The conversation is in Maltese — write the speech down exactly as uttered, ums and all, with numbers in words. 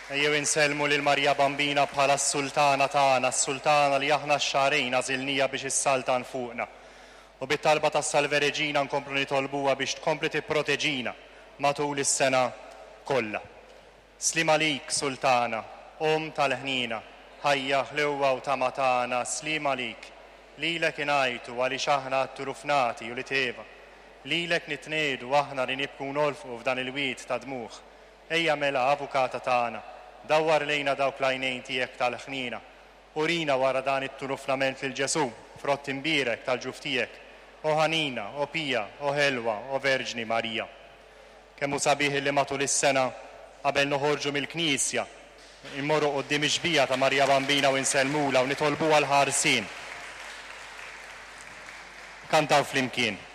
Ejjew inselmu lil Marja Bambina bħala s-sultana tagħna, s-sultana li aħna x-xarejn għażilnija biex issaltan fuqna. U bit-talba tas-Salve Reġina nkomplu nitolbuha biex tkompli tipproteġina matul is-sena kollha. Slim għalik, Sultana, Om tal-ħnina, ħajja ħlewwa u tama tagħna, slim għalik. Lilek ingħajtu għaliex aħna turufnati u li teva. Lilek nitniedu aħna li nibku nolfqu f'dan il-wied ta' dmuħ. Ejja mela avukata tagħna, dawwar lejna dawk l-għajnejn tiegħek tal-ħnina. Urina wara dan it-turuflament lil Ġesu, frott imbirek tal-ġuf tiegħek. O ħanina, o pija, o ħelwa, o Verġni Marija. Kemmu sabiħ li matul is-sena qabel noħorġu mill-Knisja, immorru qudiem ix-xbija ta' Marja Bambina u nselmula u nitolbuha l-ħarsien. Kantaw flimkien.